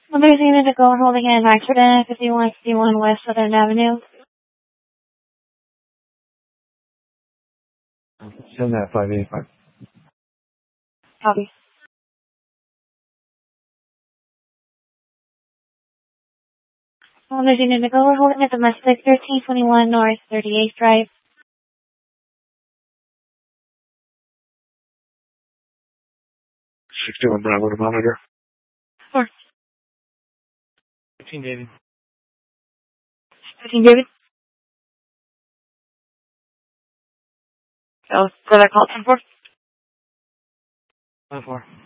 Well, there's a unit to go holding an accident, 5161 West Southern Avenue. Send that 585. Copy. Well, there's a unit to go holding a domestic 1321 North 38th Drive. 61 Bravo to monitor. 15 David. 15 David. Oh, so that call 10-4? 10-4.